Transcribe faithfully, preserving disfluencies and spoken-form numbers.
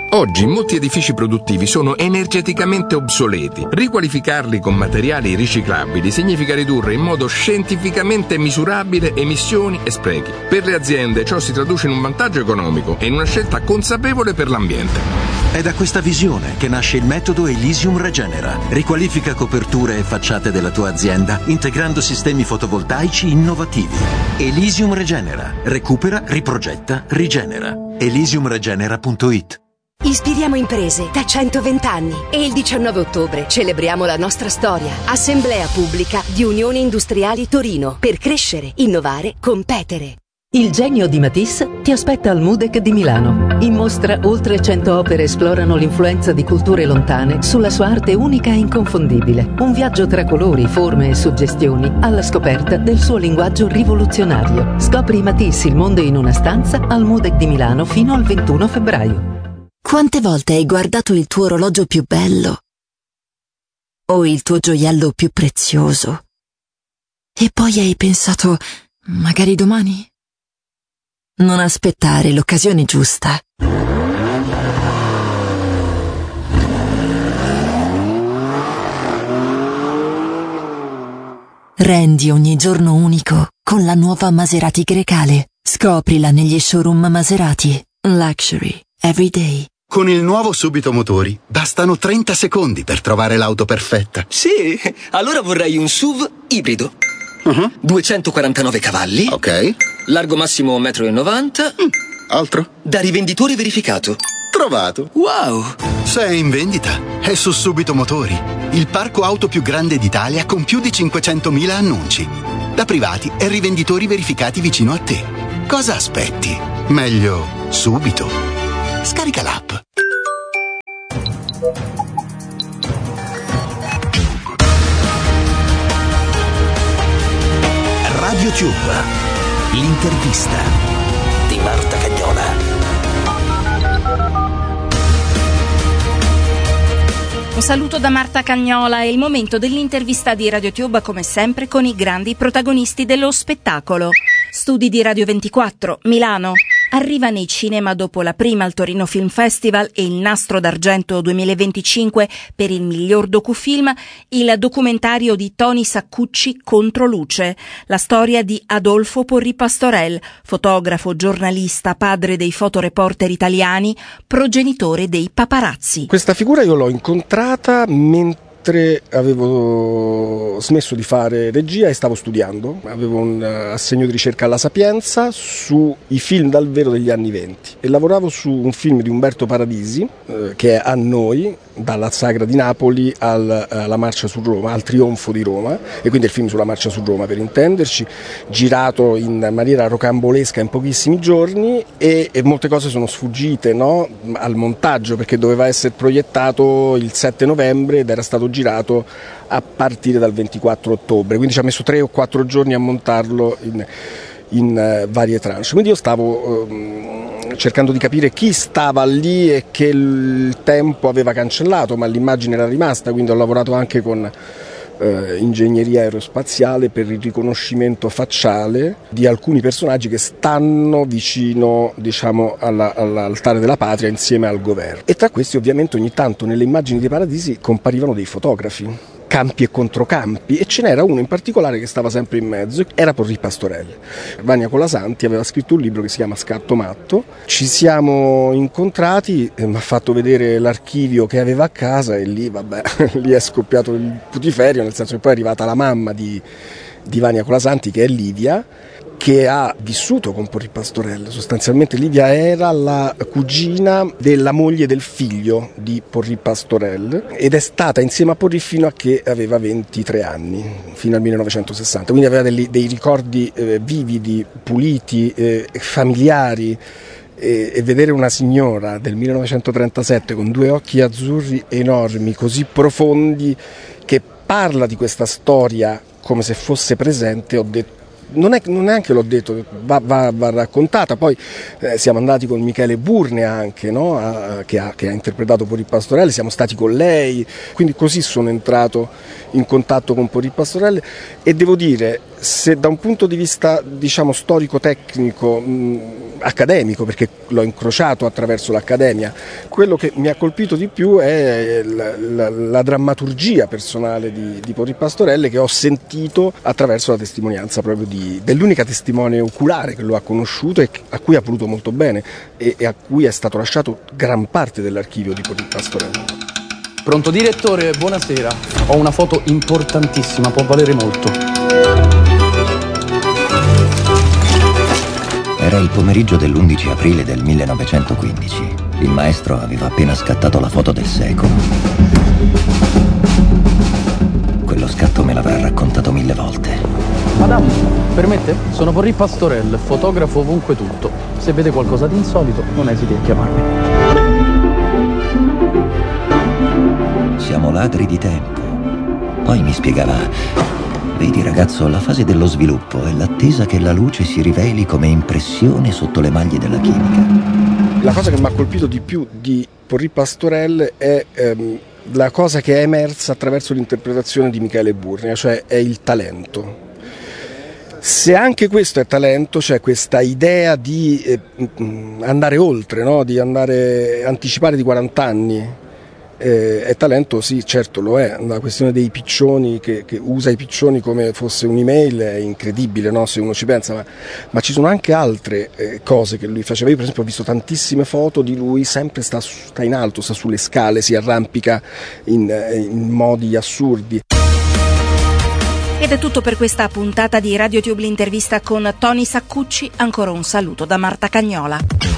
Oggi molti edifici produttivi sono energeticamente obsoleti. Riqualificarli con materiali riciclabili significa ridurre in modo scientificamente misurabile emissioni e sprechi. Per le aziende ciò si traduce in un vantaggio economico e in una scelta consapevole per l'ambiente. È da questa visione che nasce il metodo Elysium Regenera. Riqualifica coperture e facciate della tua azienda integrando sistemi fotovoltaici innovativi. Elysium Regenera. Recupera, riprogetta, rigenera. elysium regenera punto it. Ispiriamo imprese da centoventi anni e il diciannove ottobre celebriamo la nostra storia. Assemblea pubblica di Unioni Industriali Torino per crescere, innovare, competere. Il genio di Matisse ti aspetta al MUDEC di Milano. In mostra oltre cento opere esplorano l'influenza di culture lontane sulla sua arte unica e inconfondibile. Un viaggio tra colori, forme e suggestioni alla scoperta del suo linguaggio rivoluzionario. Scopri Matisse, il mondo in una stanza al MUDEC di Milano fino al ventuno febbraio. Quante volte hai guardato il tuo orologio più bello o il tuo gioiello più prezioso e poi hai pensato, magari domani? Non aspettare l'occasione giusta. Rendi ogni giorno unico con la nuova Maserati Grecale. Scoprila negli showroom Maserati. Luxury every day. Con il nuovo Subito Motori bastano trenta secondi per trovare l'auto perfetta. Sì, allora vorrei un S U V ibrido. Uh-huh. duecentoquarantanove cavalli. Ok. Largo massimo un metro e novanta. Mm. Altro? Da rivenditore verificato. Trovato. Wow. Se è in vendita, è su Subito Motori, il parco auto più grande d'Italia con più di cinquecentomila annunci. Da privati e rivenditori verificati vicino a te. Cosa aspetti? Meglio subito. Scarica l'app. Radio Tube, l'intervista di Marta Cagnola. Un saluto da Marta Cagnola, è il momento dell'intervista di RadioTube, come sempre con i grandi protagonisti dello spettacolo. Studi di Radio ventiquattro, Milano. Arriva nei cinema dopo la prima al Torino Film Festival e il Nastro d'Argento duemilaventicinque per il miglior docufilm, il documentario di Tony Saccucci Controluce, la storia di Adolfo Porri Pastorell, fotografo, giornalista, padre dei fotoreporter italiani, progenitore dei paparazzi. Questa figura io l'ho incontrata mentre avevo smesso di fare regia e stavo studiando. Avevo un assegno di ricerca alla Sapienza sui film dal vero degli anni venti e lavoravo su un film di Umberto Paradisi eh, che è A Noi, dalla Sagra di Napoli al, alla Marcia su Roma, al Trionfo di Roma, e quindi il film sulla Marcia su Roma, per intenderci, girato in maniera rocambolesca in pochissimi giorni e, e molte cose sono sfuggite, no? Al montaggio, perché doveva essere proiettato il sette novembre ed era stato girato a partire dal ventiquattro ottobre, quindi ci ha messo tre o quattro giorni a montarlo in, in uh, varie tranche. Quindi io stavo um, cercando di capire chi stava lì e che il tempo aveva cancellato, ma l'immagine era rimasta, quindi ho lavorato anche con Uh, ingegneria aerospaziale per il riconoscimento facciale di alcuni personaggi che stanno vicino, diciamo, alla, all'altare della patria insieme al governo. E tra questi ovviamente ogni tanto nelle immagini dei Paradisi comparivano dei fotografi, campi e controcampi, e ce n'era uno in particolare che stava sempre in mezzo, era Porri Pastorell. Vania Colasanti aveva scritto un libro che si chiama Scatto Matto, ci siamo incontrati, eh, mi ha fatto vedere l'archivio che aveva a casa e lì vabbè, lì è scoppiato il putiferio, nel senso che poi è arrivata la mamma di, di Vania Colasanti, che è Livia, che ha vissuto con Porri Pastorell. Sostanzialmente Livia era la cugina della moglie del figlio di Porri Pastorell ed è stata insieme a Porri fino a che aveva ventitré anni, fino al millenovecentosessanta, quindi aveva dei, dei ricordi eh, vividi, puliti, eh, familiari, e, e vedere una signora del millenovecentotrentasette con due occhi azzurri enormi, così profondi, che parla di questa storia come se fosse presente, ho detto Non è, non neanche l'ho detto, va, va, va raccontata. Poi eh, siamo andati con Michele Burne anche, no? a, che, ha, che ha interpretato Porri Pastorell, siamo stati con lei, quindi così sono entrato in contatto con Porri Pastorell e devo dire se da un punto di vista, diciamo, storico-tecnico, mh, accademico, perché l'ho incrociato attraverso l'accademia, quello che mi ha colpito di più è la, la, la drammaturgia personale di, di Porri Pastorelle, che ho sentito attraverso la testimonianza proprio di, dell'unica testimone oculare che lo ha conosciuto e a cui ha voluto molto bene e, e a cui è stato lasciato gran parte dell'archivio di Porri Pastorelle. Pronto direttore, buonasera. Ho una foto importantissima, può valere molto. Era il pomeriggio dell'undici aprile del millenovecentoquindici. Il maestro aveva appena scattato la foto del secolo. Quello scatto me l'avrà raccontato mille volte. Madame, permette? Sono Porri Pastorelle, fotografo ovunque tutto. Se vede qualcosa di insolito, non esiti a chiamarmi. Siamo ladri di tempo. Poi mi spiegava: vedi ragazzo, la fase dello sviluppo è l'attesa che la luce si riveli come impressione sotto le maglie della chimica. La cosa che mi ha colpito di più di Porri Pastorelle è ehm, la cosa che è emersa attraverso l'interpretazione di Michele Burnia, cioè è il talento. Se anche questo è talento, c'è questa idea di eh, andare oltre, no? Di andare anticipare di quaranta anni. Eh, è talento, sì, certo lo è. La questione dei piccioni, che, che usa i piccioni come fosse un'email, è incredibile, no? Se uno ci pensa, ma, ma ci sono anche altre eh, cose che lui faceva. Io per esempio ho visto tantissime foto di lui, sempre sta, sta in alto, sta sulle scale, si arrampica in, in modi assurdi. Ed è tutto per questa puntata di RadioTube, l'intervista con Tony Saccucci. Ancora un saluto da Marta Cagnola.